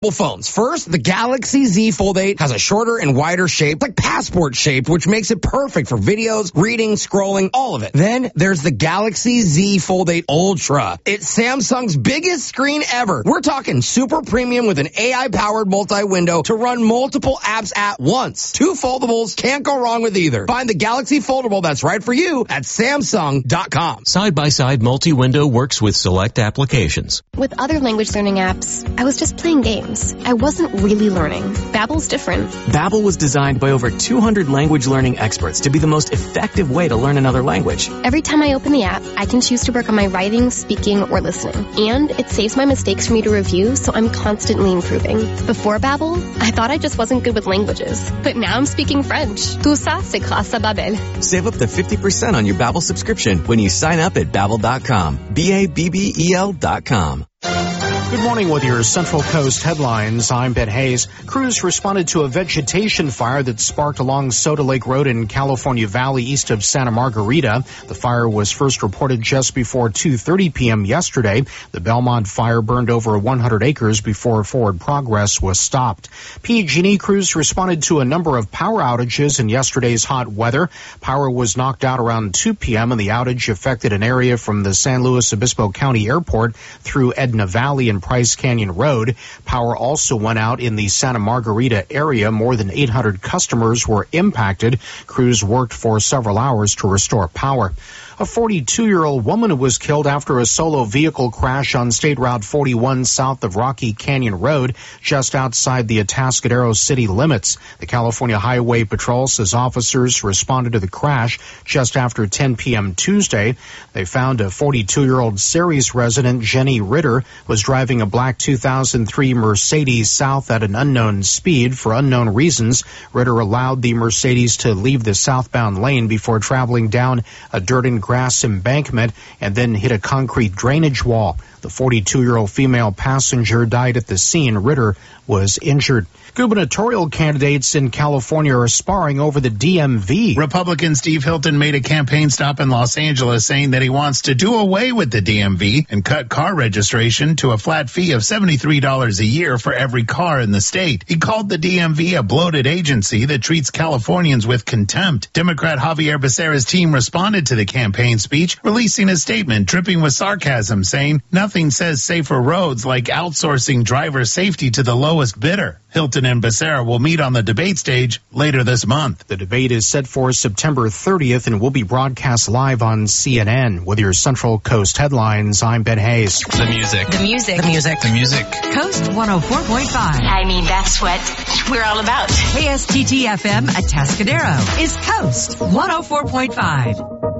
Phones. First, the Galaxy Z Fold 8 has a shorter and wider shape, like passport shaped, which makes it perfect for videos, reading, scrolling, all of it. Then there's the Galaxy Z Fold 8 Ultra. It's Samsung's biggest screen ever. We're talking super premium with an AI-powered multi-window to run multiple apps at once. Two foldables, can't go wrong with either. Find the Galaxy Foldable that's right for you at Samsung.com. Side-by-side multi-window works with select applications. With other language learning apps, I was just playing games. I wasn't really learning. Babbel's different. Babbel was designed by over 200 language learning experts to be the most effective way to learn another language. Every time I open the app, I can choose to work on my writing, speaking, or listening. And it saves my mistakes for me to review, so I'm constantly improving. Before Babbel, I thought I just wasn't good with languages. But now I'm speaking French. Tout ça, c'est grâce à Babbel. Save up to 50% on your Babbel subscription when you sign up at Babbel.com. Babbel.com. Good morning with your Central Coast headlines. I'm Ben Hayes. Crews responded to a vegetation fire that sparked along Soda Lake Road in California Valley east of Santa Margarita. The fire was first reported just before 2:30 p.m. yesterday. The Belmont fire burned over 100 acres before forward progress was stopped. PG&E crews responded to a number of power outages in yesterday's hot weather. Power was knocked out around 2 p.m. and the outage affected an area from the San Luis Obispo County Airport through Edna Valley and Price Canyon Road. Power also went out in the Santa Margarita area. More than 800 customers were impacted. Crews worked for several hours to restore power. A 42-year-old woman was killed after a solo vehicle crash on State Route 41 south of Rocky Canyon Road, just outside the Atascadero city limits. The California Highway Patrol says officers responded to the crash just after 10 p.m. Tuesday. They found a 42-year-old Ceres resident, Jenny Ritter, was driving a black 2003 Mercedes south at an unknown speed for unknown reasons. Ritter allowed the Mercedes to leave the southbound lane before traveling down a dirt and grass embankment and then hit a concrete drainage wall. The 42-year-old female passenger died at the scene. Ritter was injured. Gubernatorial candidates in California are sparring over the DMV. Republican Steve Hilton made a campaign stop in Los Angeles saying that he wants to do away with the DMV and cut car registration to a flat fee of $73 a year for every car in the state. He called the DMV a bloated agency that treats Californians with contempt. Democrat Javier Becerra's team responded to the campaign speech, releasing a statement dripping with sarcasm, saying, "Nothing says safer roads like outsourcing driver safety to the lowest bidder." Hilton and Becerra will meet on the debate stage later this month. The debate is set for September 30th and will be broadcast live on CNN. With your Central Coast headlines, I'm Ben Hayes. The music. The music. The music. The music. Coast 104.5. I mean, that's what we're all about. KSTT FM at Atascadero is Coast 104.5.